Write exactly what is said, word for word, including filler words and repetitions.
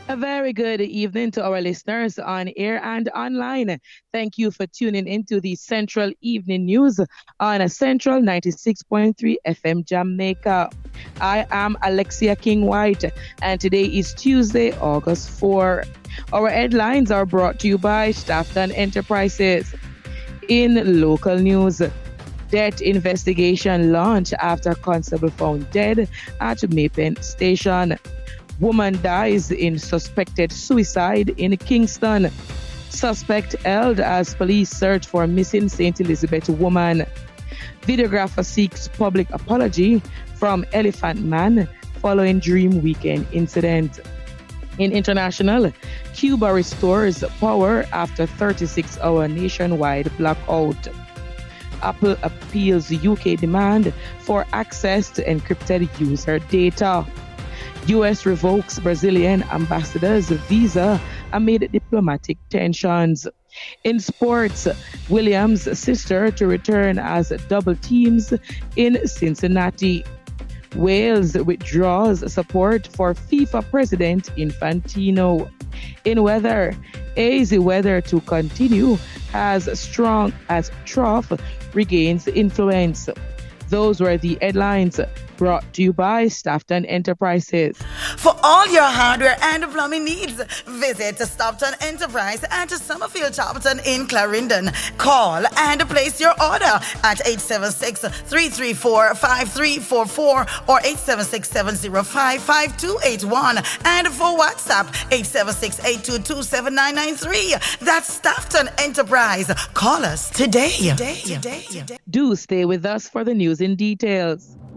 A very good evening to our listeners on air and online. Thank you for tuning into the Central Evening News on Central ninety-six point three F M Jamaica. I am Alexia King White, and today is Tuesday, August fourth. Our headlines are brought to you by Staffton Enterprises. In local news, death investigation launched after constable found dead at Mapen Station. Woman dies in suspected suicide in Kingston. Suspect held as police search for missing Saint Elizabeth woman. Videographer seeks public apology from Elephant Man following Dream Weekend incident. In international, Cuba restores power after thirty-six hour nationwide blackout. Apple appeals U K demand for access to encrypted user data. U S revokes Brazilian ambassador's visa amid diplomatic tensions. In sports, Williams' sister to return as double teams in Cincinnati. Wales withdraws support for FIFA President Infantino. In weather, hazy weather to continue as strong as trough regains influence. Those were the headlines brought to you by Staffton Enterprises. For all your hardware and plumbing needs, visit Staffton Enterprise at Summerfield Tarleton in Clarendon. Call and place your order at eight seven six, three three four, five three four four or eight seven six, seven zero five, five two eight one. And for WhatsApp, eight seven six, eight two two, seven nine nine three. That's Staffton Enterprise. Call us today. today, today, today. Do stay with us for the news in details.